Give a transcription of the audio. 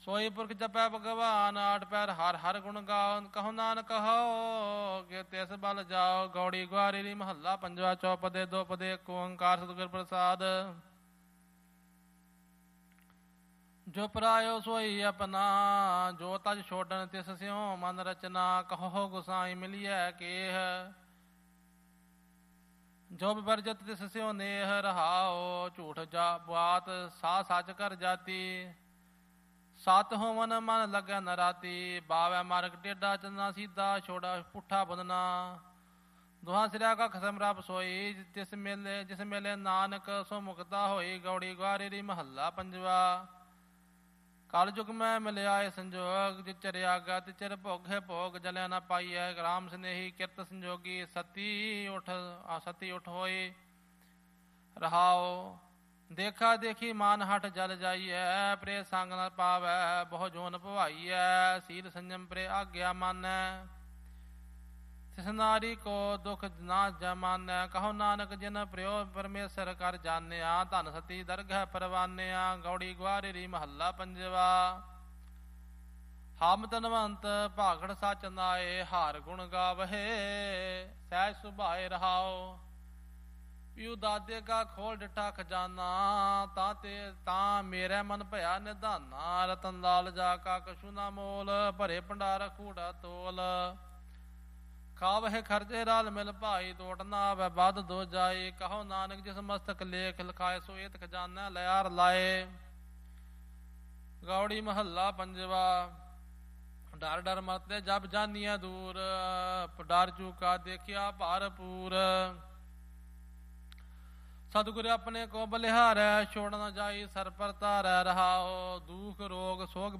ਸੋਈ ਪੁਰਖ ਜਪੈ ਭਗਵਾਨ ਆਠ ਪੈਰ ਹਰ ਹਰ ਗੁਣ ਗਾਓ ਕਹੋ ਨਾਨਕ ਕਹੋ ਕਿ ਤਿਸ ਬਲ ਜਾਓ। ਗੌੜੀ ਗੁਆਰੀ ਮਹੱਲਾ ਪੰਜਵਾ ਚੌਪਦੇ ਦੋ ਪਦੇ ਏਕ ਓੰਕਾਰ ਸਤਿਗੁਰ ਪ੍ਰਸਾਦ। ਜੋ ਪਰਾਇਓ ਸੋਈ ਆਪਣਾ ਜੋ ਤਜ ਛੋਡਨ ਤਿਸ ਸਿਉ ਮਨ ਰਚਨਾ। ਕਹੋ ਗੁਸਾਈ ਮਿਲੀਐ ਕੇਹ ਜੋ ਬਿਵਰਜਤ ਤਿਸ ਸਿਉ ਨੇਹ ਰਹਾਓ। ਝੂਠ ਜਾ ਬਾਤ ਸਾ ਸੱਚ ਕਰ ਜਾਤੀ ਸਤ ਹੋਵਨ ਮਨ ਲੱਗੈ ਨ ਰਾਤੀ। ਬਾਵੈ ਮਾਰਗ ਟੇਢਾ ਚਲਣਾ ਸੀਧਾ ਛੋੜਾ ਪੁੱਠਾ ਬਦਨਾ। ਦੁਹਾਂ ਸਿਰਿਆ ਕਾ ਖਸਮ ਰੱਬ ਸੋਈ ਜਿਸ ਮੇਲੇ ਨਾਨਕ ਸੋ ਮੁਕਤਾ ਹੋਈ। ਗੌੜੀ ਗੁਆਰੀ ਮਹੱਲਾ ਪੰਜਵਾ। ਕਲ ਯੁਗ ਮੈਂ ਮਿਲਿਆ ਸੰਜੋਗ ਜਿਚਰਿਆ ਗਾ ਤਿਚਰ ਭੋਗੇ ਭੋਗ ਜਲਿਆ ਨਾ ਪਾਈਐ। ਰਾਮ ਸਨੇਹੀ ਕਿਰਤ ਸੰਜੋਗੀ ਸਤੀ ਉਠ ਹੋਏ ਰਹਾਓ। ਦੇਖਾ ਦੇਖੀ ਮਾਨ ਹਟ ਜਲ ਜਾਈਐ ਪ੍ਰੇ ਸੰਗ ਨ ਪਾਵੈ ਬਹੁ ਜੋਨ ਭਵਾਈਐ। ਸੀਲ ਸੰਜਮ ਪ੍ਰੇ ਆਗਿਆ ਮਾਨੈ ਤਿਸ ਨਾਰੀ ਕੋ ਦੁਖ ਨਾ ਜਮਾਨੈ। ਕਹੋ ਨਾਨਕ ਜਿਨ ਪ੍ਰਿਓ ਪਰਮੇਸ਼ਰ ਕਰ ਜਾਣਿਆ ਧਨ ਸਤੀ ਦਰਗਹਿ ਪਰਵਾਨਿਆ। ਗੌੜੀ ਗੁਆਰੀ ਮਹੱਲਾ ਪੰਜਵਾ। ਹਮ ਤਨਵੰਤ ਭਾਗੜ ਸਚ ਨਾਏ ਹਾਰ ਗੁਣ ਗਾਵਹਿ ਸਹਿਜ ਸੁਭਾਏ ਰਹਾਓ। ਪਿਉ ਦਾਦੇ ਕਾ ਖੋਲ ਡਿਠਾ ਖਜ਼ਾਨਾ ਤਾਂ ਮੇਰੇ ਮਨ ਭਇਆ ਨਿਧਾਨਾ। ਰਤਨ ਲਾਲ ਜਾ ਕਾ ਕਛੂ ਨਾ ਮੋਲ ਭਰੇ ਭੰਡਾਰ ਕੂੜਾ ਤੋਲ। ਖਾਵਹਿ ਖਰਚੇ ਰਲ ਮਿਲ ਭਾਈ ਤੋਟ ਨਾ ਆਵੈ ਵੱਧ ਦੋ ਜਾਏ। ਕਹੋ ਨਾਨਕ ਜਿਸ ਮਸਤਕ ਲੇਖ ਲਿਖਾਏ ਸੋ ਏਤ ਖਜ਼ਾਨਾ ਲਿਆਰ ਲਾਏ। ਗੌੜੀ ਮਹੱਲਾ ਪੰਜਵਾ। ਡਰ ਡਰ ਮਰਤੇ ਜਬ ਜਾਨੀਆਂ ਦੂਰ ਡਰ ਚੂਕਾ ਦੇਖਿਆ ਭਰਪੂਰ। ਸਤਿਗੁਰ ਆਪਣੇ ਕੋ ਬਲਿਹਾਰੈ ਛੋੜ ਨ ਜਾਈ ਸਰ ਪਰ ਧਾਰੈ ਰਹਾਓ। ਦੁਖ ਰੋਗ ਸੋਗ